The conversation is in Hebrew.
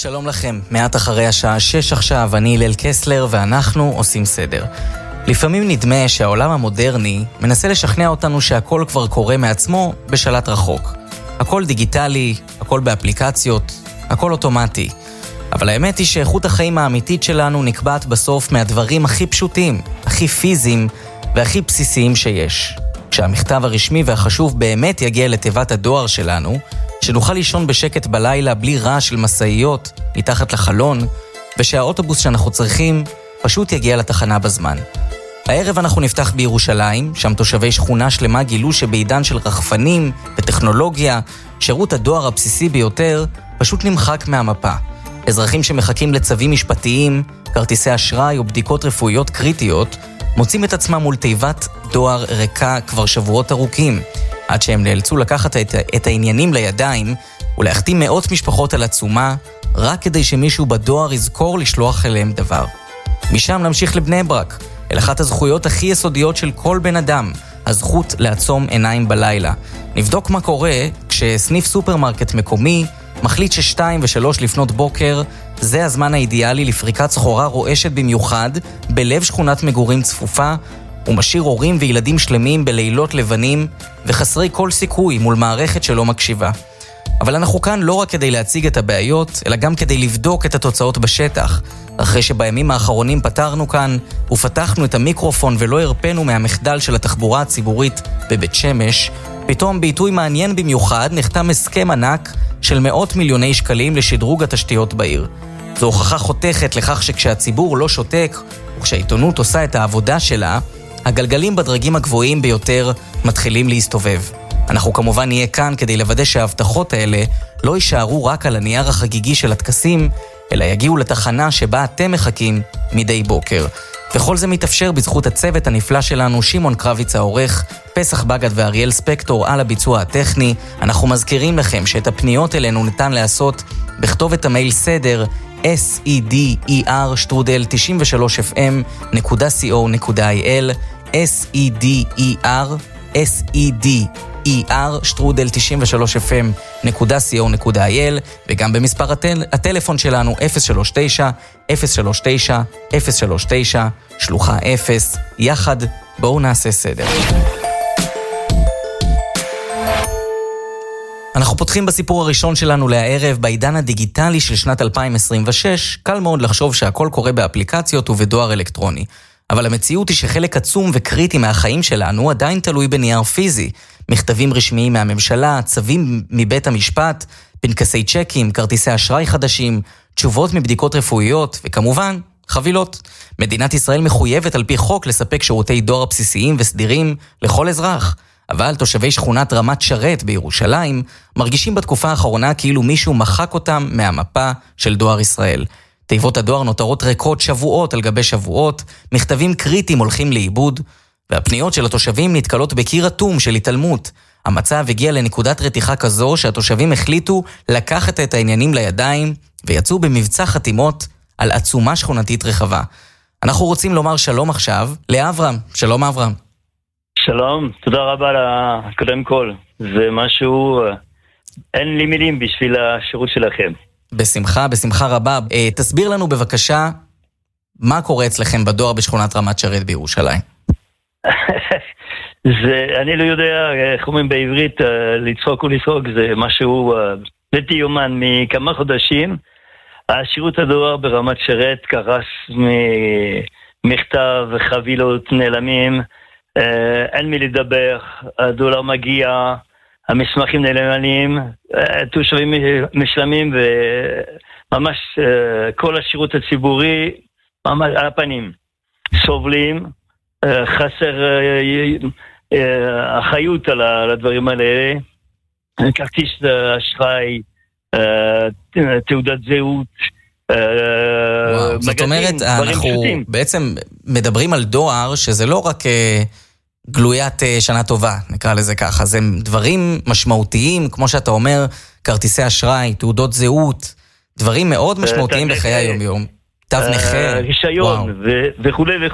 שלום לכם, מעט אחרי השעה 6 עכשיו, אני הלל קסלר ואנחנו עושים סדר. לפעמים נדמה שהעולם המודרני מנסה לשכנע אותנו שהכל כבר קורה מעצמו בשלט רחוק. הכל דיגיטלי, הכל באפליקציות, הכל אוטומטי. אבל האמת היא שאיכות החיים האמיתית שלנו נקבעת בסוף מהדברים הכי פשוטים, הכי פיזיים והכי בסיסיים שיש. כשהמכתב הרשמי והחשוב באמת יגיע לתיבת הדואר שלנו, שנוכל לישון בשקט בלילה בלי רעש של מסעיות מתחת לחלון, ושהאוטובוס שאנחנו צריכים פשוט יגיע לתחנה בזמן. הערב אנחנו נפתח בירושלים, שם תושבי שכונה שלמה גילו שבעידן של רחפנים וטכנולוגיה, שירות הדואר הבסיסי ביותר פשוט נמחק מהמפה. אזרחים שמחכים לצווים משפטיים, כרטיסי אשראי או בדיקות רפואיות קריטיות, מוצאים את עצמם מול תיבת דואר ריקה כבר שבועות ארוכים, עד שהם נאלצו לקחת את העניינים לידיים ולהחתים מאות משפחות על עצומה, רק כדי שמישהו בדואר יזכור לשלוח אליהם דבר. משם נמשיך לבני ברק, אל אחת הזכויות הכי יסודיות של כל בן אדם, הזכות לעצום עיניים בלילה. נבדוק מה קורה כשסניף סופרמרקט מקומי מחליט ש2 ו3 לפנות בוקר זה הזמן האידיאלי לפריקת סחורה רועשת במיוחד בלב שכונת מגורים צפופה, ומשאיר הורים וילדים שלמים בלילות לבנים וחסרי כל סיכוי מול מערכת שלא מקשיבה. אבל אנחנו כאן לא רק כדי להציג את הבעיות, אלא גם כדי לבדוק את התוצאות בשטח. אחרי שבימים האחרונים פתרנו כאן ופתחנו את המיקרופון ולא הרפנו מהמחדל של התחבורה הציבורית בבית שמש, פתאום בעיתוי מעניין במיוחד נחתם הסכם ענק של מאות מיליוני שקלים לשדרוג התשתיות בעיר. זו הוכחה חותכת לכך שכשהציבור לא שותק, וכשהעיתונות עושה את העבודה שלה, הגלגלים בדרגים הגבוהים ביותר מתחילים להסתובב. אנחנו כמובן נהיה כאן כדי לוודא שההבטחות האלה לא יישארו רק על הנייר החגיגי של הטקסים, אלא יגיעו לתחנה שבה אתם מחכים מדי בוקר. וכל זה מתאפשר בזכות הצוות הנפלא שלנו, שמעון קרביץ העורך, פסח בגד ואריאל ספקטור על הביצוע הטכני. אנחנו מזכירים לכם שאת הפניות אלינו ניתן לעשות בכתובת המייל סדר seder93fm.co.il seder93fm.co.il וגם במספר הטלפון שלנו 039-039-039 שלוחה 0. יחד בואו נעשה סדר. אנחנו פותחים בסיפור הראשון שלנו לערב. בעידן הדיגיטלי של שנת 2026 קל מאוד לחשוב שהכל קורה באפליקציות ובדואר אלקטרוני, אבל המציאות היא שחלק עצום וקריטי מהחיים שלנו עדיין תלוי בנייר פיזי. מכתבים רשמיים מהממשלה, צווים מבית המשפט, פנקסי צ'קים, כרטיסי אשראי חדשים, תשובות מבדיקות רפואיות וכמובן חבילות. מדינת ישראל מחויבת על פי חוק לספק שירותי דואר בסיסיים וסדירים לכל אזרח, אבל תושבי שכונת רמת שרת בירושלים מרגישים בתקופה האחרונה כאילו מישהו מחק אותם מהמפה של דואר ישראל. תיבות הדואר נותרות ריקות שבועות על גבי שבועות, מכתבים קריטיים הולכים לאיבוד, והפניות של התושבים נתקלות בקיר אטום של התעלמות. המצב הגיע לנקודת רתיחה כזו שהתושבים החליטו לקחת את העניינים לידיים ויצאו במבצע חתימות על עצומה שכונתית רחבה. אנחנו רוצים לומר שלום עכשיו לאברהם. שלום אברהם. שלום, תודה רבה קודם כל. זה משהו, אין לי מילים בשביל השירות שלכם. בשמחה רבה. תסביר לנו בבקשה מה קורה אצלכם בדואר בשכונת רמת שרת בירושלים. אני לא יודע איך אומרים בעברית, לצחוק ולצחוק, זה משהו בלתי יאומן. מכמה חודשים השירות הדואר ברמת שרת קרס ממכתב וחבילות נעלמים, אין מי לדבר, הדולר מגיע, המסמכים נעלמים, תושבים משלמים, וממש כל השירות הציבורי ממש על הפנים סובלים, חסר אחריות על הדברים האלה, כרטיס אשראי, תעודת זהות, זאת אומרת, אנחנו בעצם מדברים על דואר שזה לא רק גלוית שנה טובה, נקרא לזה ככה, זה דברים משמעותיים, כמו שאתה אומר, כרטיסי אשראי, תעודות זהות, דברים מאוד משמעותיים בחיי היום-יום. תו נכה, רישיון וכו'.